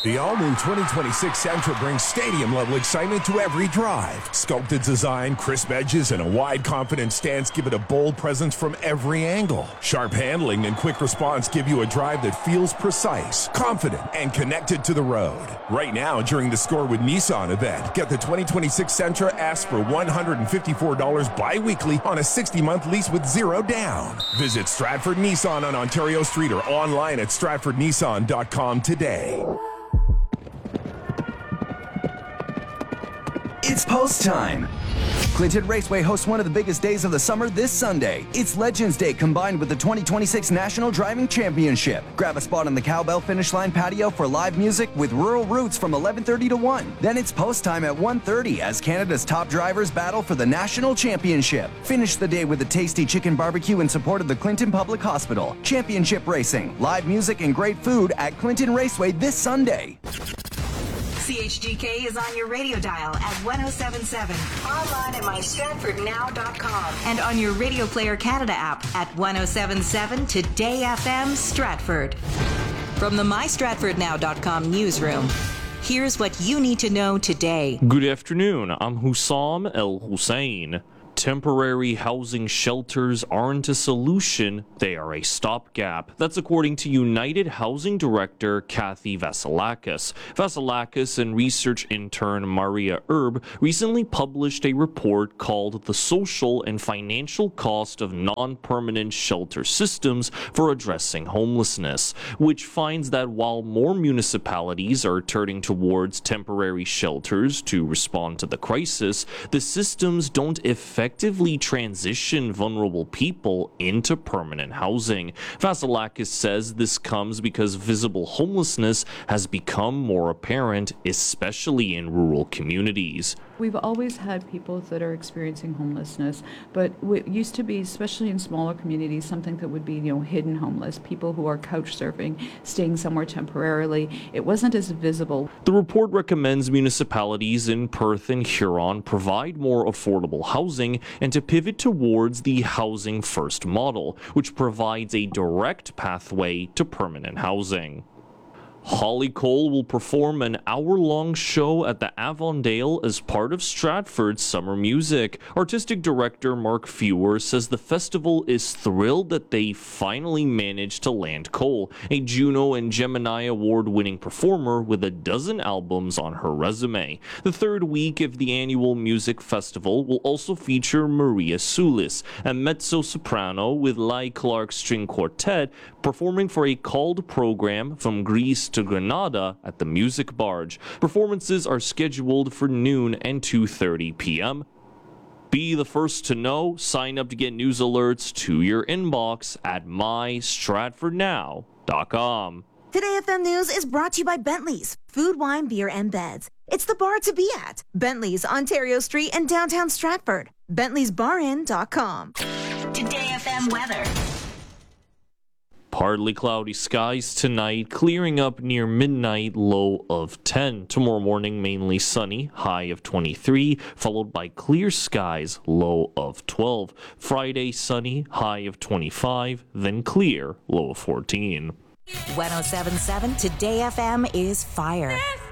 The all-new 2026 Sentra brings stadium-level excitement to every drive. Sculpted design, crisp edges, and a wide, confident stance give it a bold presence from every angle. Sharp handling and quick response give you a drive that feels precise, confident, and connected to the road. Right now, during the Score with Nissan event, get the 2026 Sentra asked for $154 bi-weekly on a 60-month lease with zero down. Visit Stratford Nissan on Ontario Street or online at stratfordnissan.com today. It's post time. Clinton Raceway hosts one of the biggest days of the summer this Sunday. It's Legends Day combined with the 2026 National Driving Championship. Grab a spot on the Cowbell Finish Line patio for live music with Rural Roots from 11:30 to 1. Then it's post time at 1:30 as Canada's top drivers battle for the National Championship. Finish the day with a tasty chicken barbecue in support of the Clinton Public Hospital. Championship racing, live music, and great food at Clinton Raceway this Sunday. CHGK is on your radio dial at 107.7, online at mystratfordnow.com, and on your Radio Player Canada app at 107.7 Today FM Stratford. From the mystratfordnow.com newsroom, here's what you need to know today. Good afternoon, I'm Hussam El Hussein. Temporary housing shelters aren't a solution, they are a stopgap. That's according to United Housing Director Kathy Vasilakis. Vasilakis and research intern Maria Erb recently published a report called The Social and Financial Cost of Non-Permanent Shelter Systems for Addressing Homelessness, which finds that while more municipalities are turning towards temporary shelters to respond to the crisis, the systems don't effectively transition vulnerable people into permanent housing. Vasilakis says this comes because visible homelessness has become more apparent, especially in rural communities. We've always had people that are experiencing homelessness, but it used to be, especially in smaller communities, something that would be, hidden homeless, people who are couch surfing, staying somewhere temporarily. It wasn't as visible. The report recommends municipalities in Perth and Huron provide more affordable housing and to pivot towards the Housing First model, which provides a direct pathway to permanent housing. Holly Cole will perform an hour-long show at the Avondale as part of Stratford's summer music. Artistic director Mark Fewer says the festival is thrilled that they finally managed to land Cole, a Juno and Gemini award-winning performer with a dozen albums on her resume. The third week of the annual music festival will also feature Maria Sulis, a mezzo-soprano with Lai Clark String Quartet, performing for a called program from Greece to Granada at the Music Barge. Performances are scheduled for noon and 2:30 p.m. Be the first to know. Sign up to get news alerts to your inbox at mystratfordnow.com. Today FM News is brought to you by Bentley's, food, wine, beer, and beds. It's the bar to be at. Bentley's, Ontario Street in downtown Stratford. Bentley'sBarIn.com. Today FM weather. Partly cloudy skies tonight, clearing up near midnight, low of 10. Tomorrow morning, mainly sunny, high of 23, followed by clear skies, low of 12. Friday, sunny, high of 25, then clear, low of 14. 107.7 Today FM is fire.